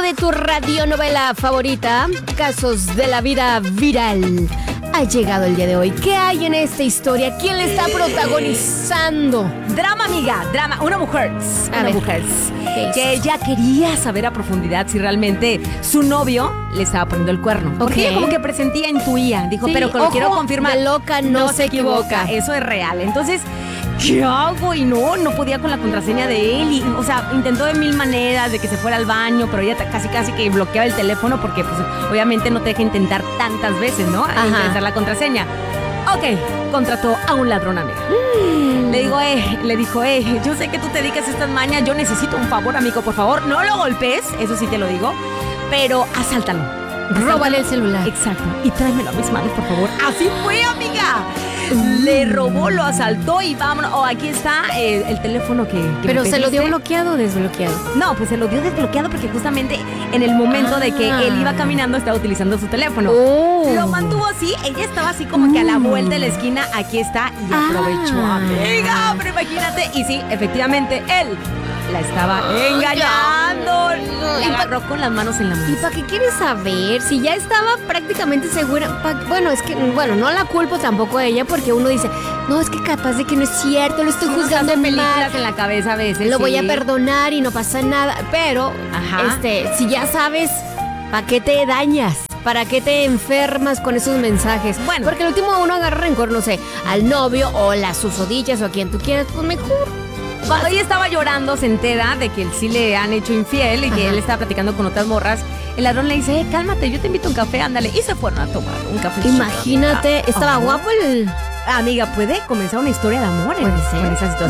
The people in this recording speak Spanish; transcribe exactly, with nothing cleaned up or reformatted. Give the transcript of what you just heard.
de tu radionovela favorita, Casos de la Vida Viral, ha llegado el día de hoy. ¿Qué hay en esta historia? ¿Quién le está protagonizando? Drama, amiga, drama. Una mujer, A una ver. mujer ¿Qué que hizo? ella quería saber a profundidad si realmente su novio le estaba poniendo el cuerno. Porque Ok. ella como que presentía, intuía. Dijo, Sí, pero que lo ojo quiero confirmar. de loca no se equivoca. Eso es real. Entonces, ¿qué hago? Y no, no podía con la contraseña de él. Y, o sea, intentó de mil maneras de que se fuera al baño, pero ella ta- casi casi que bloqueaba el teléfono porque pues obviamente no te deja intentar tantas veces, ¿no? Ajá. Intentar la contraseña. Ok, contrató a un ladrón, amiga. Le digo, eh, le dijo, eh, yo sé que tú te dedicas a estas mañas, yo necesito un favor, amigo, por favor. No lo golpees, eso sí te lo digo, pero asáltalo. Róbale el celular. Exacto. Y tráemelo a mis manos, por favor. Así fue, amiga. Le robó, lo asaltó y vámonos. Oh, aquí está eh, el teléfono que, que ¿Pero me se lo dio pediste. bloqueado o desbloqueado? No, pues se lo dio desbloqueado porque justamente en el momento de que Ah. él iba caminando estaba utilizando su teléfono. Oh. Lo mantuvo así, ella estaba así como que a la vuelta de la esquina, aquí está, y Ah. aprovechó, amiga, pero imagínate, y sí, efectivamente, él la estaba engañando, ya. le agarró con las manos en la ¿Y mano. para qué quieres saber? Si ya estaba prácticamente segura. pa- bueno, es que, bueno, no la culpo tampoco a ella porque uno dice, no, es que capaz de que no es cierto, lo estoy Uno se juzgando hace mal. películas en la cabeza a veces. Lo voy sí. a perdonar y no pasa nada. Pero, Ajá. este, si ya sabes, ¿para qué te dañas? ¿Para qué te enfermas con esos mensajes? Bueno. Porque el último uno agarra rencor, no sé, al novio o las susodichas o a quien tú quieras, pues mejor. Cuando ella estaba llorando, se entera de que él sí le han hecho infiel y que Ajá. él estaba platicando con otras morras. El ladrón le dice, eh, cálmate, yo te invito a un café, ándale. Y se fueron a tomar un café. Imagínate, estaba Ajá. guapo el... Amiga, puede comenzar una historia de amor en, Puede ser. en esa situación.